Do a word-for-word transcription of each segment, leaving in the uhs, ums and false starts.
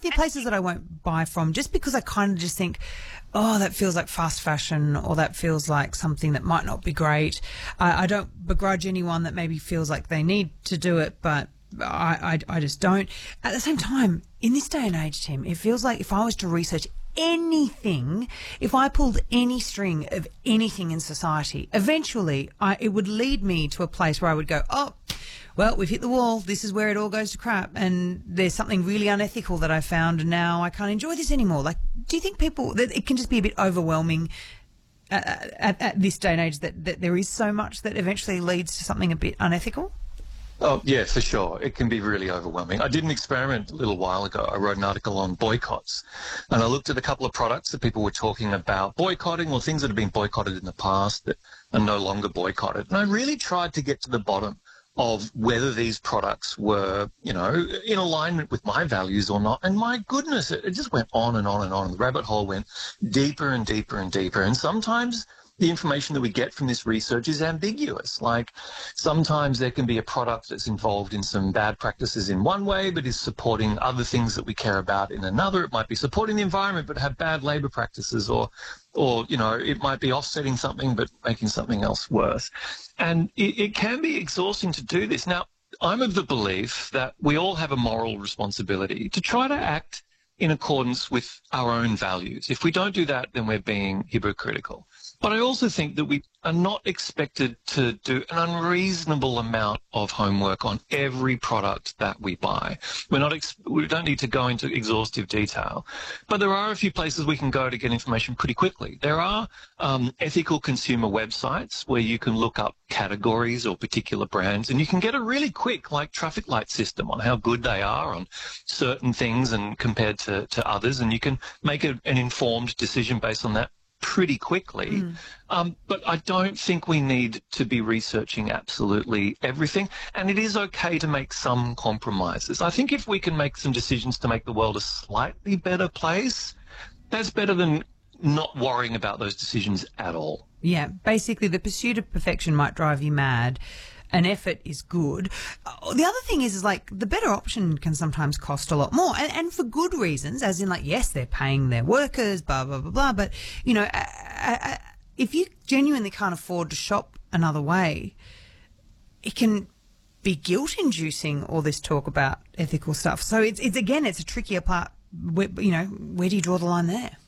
be places that I won't buy from just because I kind of just think, oh, that feels like fast fashion, or that feels like something that might not be great. I, I don't begrudge anyone that maybe feels like they need to do it, but I, I, I just don't. At the same time, in this day and age, Tim, it feels like if I was to research anything, if I pulled any string of anything in society, eventually I, it would lead me to a place where I would go, oh, well, we've hit the wall. This is where it all goes to crap. And there's something really unethical that I found, and now I can't enjoy this anymore. Like, do you think people, that it can just be a bit overwhelming uh, at, at this day and age that, that there is so much that eventually leads to something a bit unethical? Oh, yeah, for sure. It can be really overwhelming. I did an experiment a little while ago. I wrote an article on boycotts, and I looked at a couple of products that people were talking about boycotting, or things that have been boycotted in the past that are no longer boycotted. And I really tried to get to the bottom of whether these products were, you know, in alignment with my values or not. And my goodness, it, it just went on and on and on. The rabbit hole went deeper and deeper and deeper. And sometimes the information that we get from this research is ambiguous. Like, sometimes there can be a product that's involved in some bad practices in one way, but is supporting other things that we care about in another. It might be supporting the environment, but have bad labor practices, or, or, you know, it might be offsetting something, but making something else worse. And it, it can be exhausting to do this. Now, I'm of the belief that we all have a moral responsibility to try to act in accordance with our own values. If we don't do that, then we're being hypocritical. But I also think that we are not expected to do an unreasonable amount of homework on every product that we buy. We're not ex- we don't need to go into exhaustive detail. But there are a few places we can go to get information pretty quickly. There are um, ethical consumer websites where you can look up categories or particular brands, and you can get a really quick, like, traffic light system on how good they are on certain things and compared to, to others, and you can make a, an informed decision based on that pretty quickly. Mm. Um, but I don't think we need to be researching absolutely everything. And it is okay to make some compromises. I think if we can make some decisions to make the world a slightly better place, that's better than not worrying about those decisions at all. Yeah, basically the pursuit of perfection might drive you mad. An effort is good. Uh, the other thing is, is like, the better option can sometimes cost a lot more, and, and for good reasons, as in, like, yes, they're paying their workers, blah, blah, blah, blah, but, you know, uh, uh, if you genuinely can't afford to shop another way, it can be guilt-inducing, all this talk about ethical stuff. So it's, it's again, it's a trickier part, where, you know, where do you draw the line there?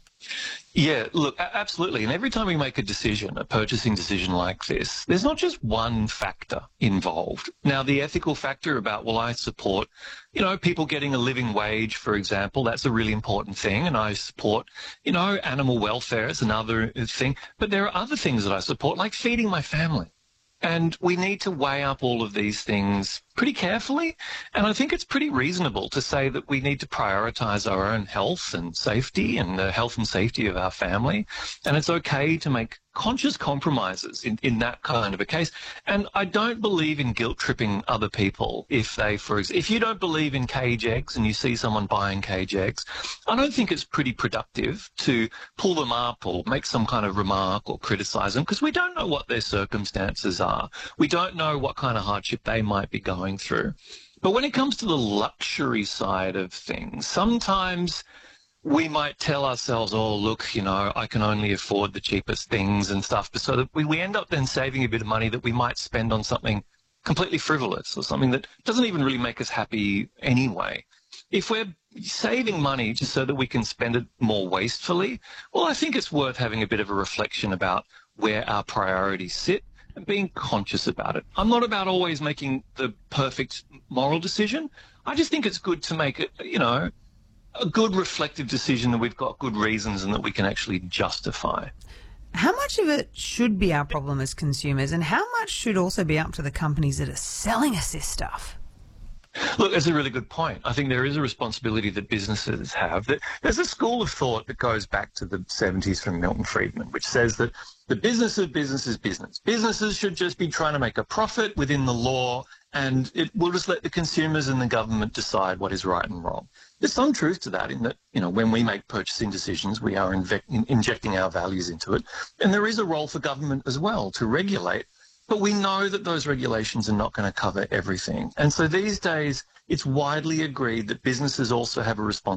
Yeah, look, absolutely. And every time we make a decision, a purchasing decision like this, there's not just one factor involved. Now, the ethical factor about, well, I support, you know, people getting a living wage, for example, that's a really important thing. And I support, you know, animal welfare is another thing. But there are other things that I support, like feeding my family. And we need to weigh up all of these things pretty carefully. And I think it's pretty reasonable to say that we need to prioritize our own health and safety and the health and safety of our family. And it's okay to make conscious compromises in, in that kind of a case. And I don't believe in guilt-tripping other people if they, for example, if you don't believe in cage eggs and you see someone buying cage eggs, I don't think it's pretty productive to pull them up or make some kind of remark or criticize them, because we don't know what their circumstances are. We don't know what kind of hardship they might be going through. But when it comes to the luxury side of things, sometimes we might tell ourselves, oh, look, you know, I can only afford the cheapest things and stuff. But so that we, we end up then saving a bit of money that we might spend on something completely frivolous or something that doesn't even really make us happy anyway. If we're saving money just so that we can spend it more wastefully, well, I think it's worth having a bit of a reflection about where our priorities sit and being conscious about it. I'm not about always making the perfect moral decision. I just think it's good to make it, you know, a good reflective decision that we've got good reasons and that we can actually justify. How much of it should be our problem as consumers, and how much should also be up to the companies that are selling us this stuff? Look, that's a really good point. I think there is a responsibility that businesses have. That there's a school of thought that goes back to the seventies from Milton Friedman, which says that the business of business is business. Businesses should just be trying to make a profit within the law, and it will just let the consumers and the government decide what is right and wrong. There's some truth to that in that, you know, when we make purchasing decisions, we are inve- in- injecting our values into it. And there is a role for government as well to regulate. But we know that those regulations are not going to cover everything. And so these days, it's widely agreed that businesses also have a responsibility